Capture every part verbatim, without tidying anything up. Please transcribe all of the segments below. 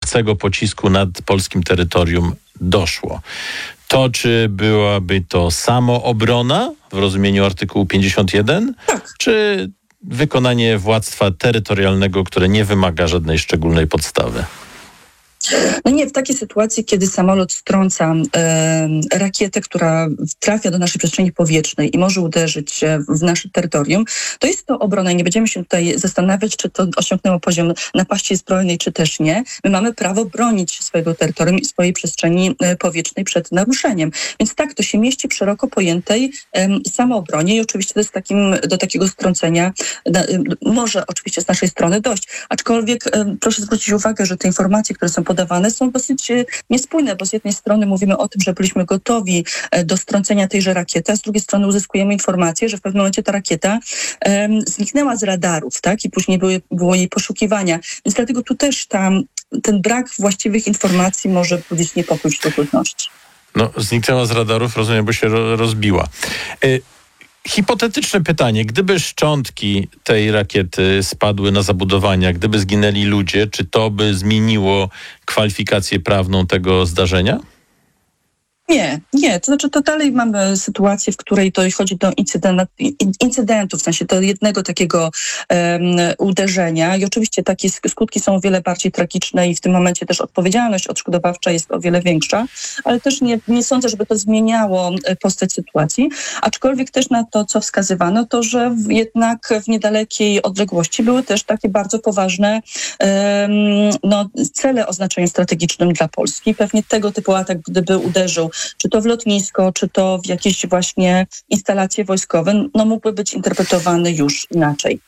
obcego pocisku nad polskim terytorium doszło. To czy byłaby to samoobrona w rozumieniu artykułu pięćdziesiąt jeden, Tak. czy wykonanie władztwa terytorialnego, które nie wymaga żadnej szczególnej podstawy? No nie, w takiej sytuacji, kiedy samolot strąca e, rakietę, która trafia do naszej przestrzeni powietrznej i może uderzyć w nasze terytorium, to jest to obrona i nie będziemy się tutaj zastanawiać, czy to osiągnęło poziom napaści zbrojnej, czy też nie. My mamy prawo bronić swojego terytorium i swojej przestrzeni powietrznej przed naruszeniem. Więc tak, to się mieści w szeroko pojętej e, samoobronie i oczywiście to jest takim, do takiego strącenia na, może oczywiście z naszej strony dojść. Aczkolwiek e, proszę zwrócić uwagę, że te informacje, które są podawane, są dosyć niespójne, bo z jednej strony mówimy o tym, że byliśmy gotowi do strącenia tejże rakiety, a z drugiej strony uzyskujemy informację, że w pewnym momencie ta rakieta um, zniknęła z radarów, tak? I później były, było jej poszukiwania. Więc dlatego tu też tam ten brak właściwych informacji może budzić niepokój wśród ludności. No, zniknęła z radarów, rozumiem, bo się ro- rozbiła. Y- Hipotetyczne pytanie. Gdyby szczątki tej rakiety spadły na zabudowania, gdyby zginęli ludzie, czy to by zmieniło kwalifikację prawną tego zdarzenia? Nie, nie. To znaczy, to dalej mamy sytuację, w której to chodzi do incydent, incydentu, w sensie do jednego takiego um, uderzenia i oczywiście takie skutki są o wiele bardziej tragiczne i w tym momencie też odpowiedzialność odszkodowawcza jest o wiele większa, ale też nie, nie sądzę, żeby to zmieniało postać sytuacji, aczkolwiek też na to, co wskazywano, to, że w, jednak w niedalekiej odległości były też takie bardzo poważne um, no, cele o znaczeniu strategicznym dla Polski. Pewnie tego typu atak, gdyby uderzył czy to w lotnisko, czy to w jakieś właśnie instalacje wojskowe, no mógłby być interpretowany już inaczej.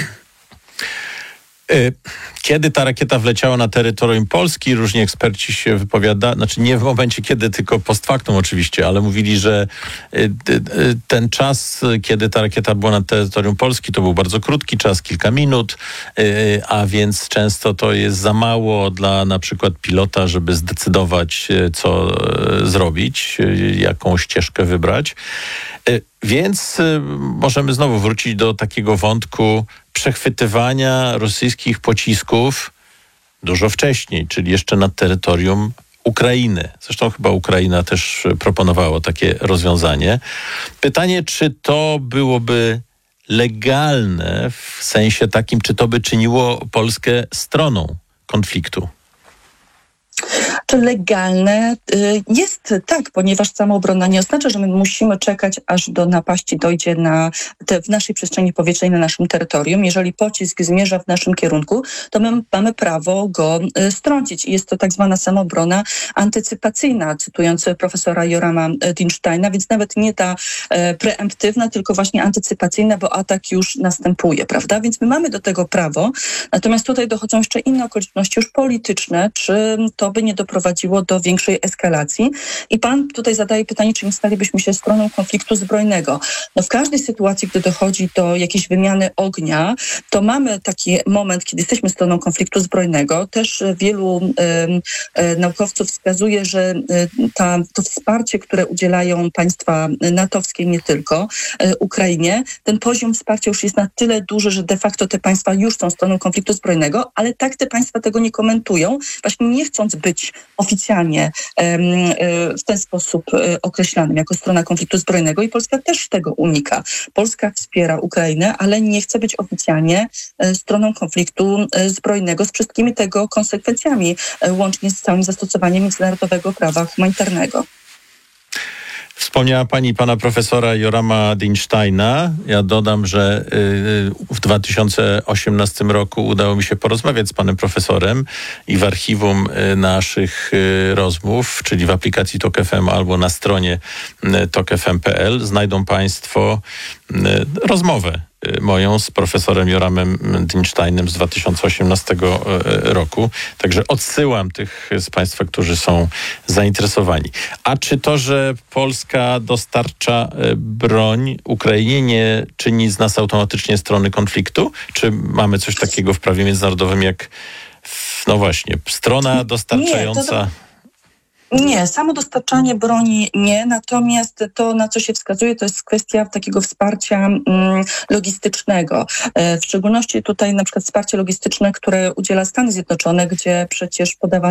Kiedy ta rakieta wleciała na terytorium Polski, różni eksperci się wypowiadali, znaczy nie w momencie kiedy, tylko post factum oczywiście, ale mówili, że ten czas, kiedy ta rakieta była na terytorium Polski, to był bardzo krótki czas, kilka minut, a więc często to jest za mało dla na przykład pilota, żeby zdecydować, co zrobić, jaką ścieżkę wybrać. Więc możemy znowu wrócić do takiego wątku przechwytywania rosyjskich pocisków dużo wcześniej, czyli jeszcze nad terytorium Ukrainy. Zresztą chyba Ukraina też proponowała takie rozwiązanie. Pytanie, czy to byłoby legalne w sensie takim, czy to by czyniło Polskę stroną konfliktu? Czy legalne? Jest tak, ponieważ samoobrona nie oznacza, że my musimy czekać, aż do napaści dojdzie na te, w naszej przestrzeni powietrznej, na naszym terytorium. Jeżeli pocisk zmierza w naszym kierunku, to my mamy prawo go strącić. I jest to tak zwana samoobrona antycypacyjna, cytując profesora Jorama Dinsteina, więc nawet nie ta preemptywna, tylko właśnie antycypacyjna, bo atak już następuje, prawda? Więc my mamy do tego prawo. Natomiast tutaj dochodzą jeszcze inne okoliczności już polityczne, czy to by nie doprowadziło do większej eskalacji. I pan tutaj zadaje pytanie, czy nie stalibyśmy się stroną konfliktu zbrojnego. No w każdej sytuacji, gdy dochodzi do jakiejś wymiany ognia, to mamy taki moment, kiedy jesteśmy stroną konfliktu zbrojnego. Też wielu y, y, naukowców wskazuje, że y, ta, to wsparcie, które udzielają państwa natowskie, nie tylko y, Ukrainie, ten poziom wsparcia już jest na tyle duży, że de facto te państwa już są stroną konfliktu zbrojnego, ale tak te państwa tego nie komentują, właśnie nie chcąc być oficjalnie w ten sposób określanym jako strona konfliktu zbrojnego i Polska też tego unika. Polska wspiera Ukrainę, ale nie chce być oficjalnie stroną konfliktu zbrojnego z wszystkimi tego konsekwencjami, łącznie z całym zastosowaniem międzynarodowego prawa humanitarnego. Wspomniała pani pana profesora Jorama Dinsteina. Ja dodam, że w dwa tysiące osiemnastym roku udało mi się porozmawiać z panem profesorem i w archiwum naszych rozmów, czyli w aplikacji Tok F M albo na stronie tok f m kropka p l znajdą państwo rozmowę moją z profesorem Joramem Dinsteinem z dwa tysiące osiemnastego roku. Także odsyłam tych z państwa, którzy są zainteresowani. A czy to, że Polska dostarcza broń Ukrainie, nie czyni z nas automatycznie strony konfliktu? Czy mamy coś takiego w prawie międzynarodowym jak, no właśnie, strona dostarczająca... Nie, to... Nie, samo dostarczanie broni nie, natomiast to, na co się wskazuje, to jest kwestia takiego wsparcia mm, logistycznego. E, w szczególności tutaj na przykład wsparcie logistyczne, które udziela Stany Zjednoczone, gdzie przecież podawane